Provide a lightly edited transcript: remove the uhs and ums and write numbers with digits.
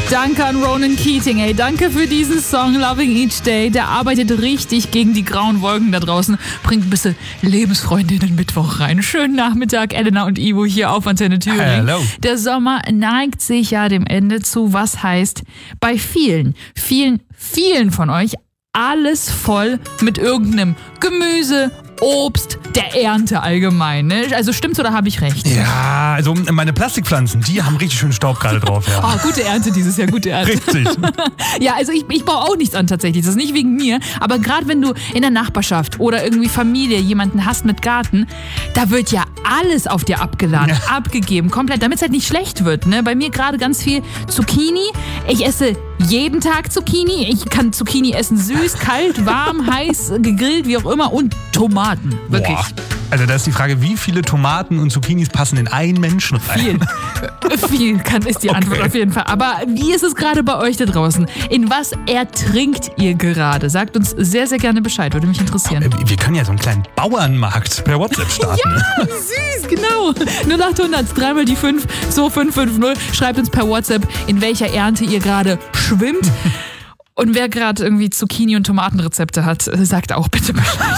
Danke an Ronan Keating, ey. Danke für diesen Song Loving Each Day. Der arbeitet richtig gegen die grauen Wolken da draußen. Bringt ein bisschen Lebensfreude in den Mittwoch rein. Schönen Nachmittag, Elena und Ivo hier auf Antenne Thüringen. Hello. Der Sommer neigt sich ja dem Ende zu, was heißt bei vielen von euch alles voll mit irgendeinem Gemüse, Obst, der Ernte allgemein. Ne? Also stimmt's oder habe ich recht? Ja, also meine Plastikpflanzen, die haben richtig schön Staub gerade drauf. Ja. Oh, gute Ernte dieses Jahr, gute Ernte. Richtig. Ja, also ich baue auch nichts an tatsächlich. Das ist nicht wegen mir. Aber gerade wenn du in der Nachbarschaft oder irgendwie Familie jemanden hast mit Garten, da wird ja alles auf dir abgeladen, abgegeben, komplett, damit es halt nicht schlecht wird. Ne? Bei mir gerade ganz viel Zucchini. Ich esse jeden Tag Zucchini. Ich kann Zucchini essen, süß, kalt, warm, heiß, gegrillt, wie auch immer. Und Tomaten, wirklich. Boah. Also da ist die Frage, wie viele Tomaten und Zucchinis passen in einen Menschen rein? Viel ist die Antwort auf jeden Fall. Aber wie ist es gerade bei euch da draußen? In was ertrinkt ihr gerade? Sagt uns sehr, sehr gerne Bescheid, würde mich interessieren. Wir können ja so einen kleinen Bauernmarkt per WhatsApp starten. Ja, süß, genau. 0800 3 mal die 5 2550. Schreibt uns per WhatsApp, in welcher Ernte ihr gerade schwimmt. Und wer gerade irgendwie Zucchini- und Tomatenrezepte hat, sagt auch bitte Bescheid.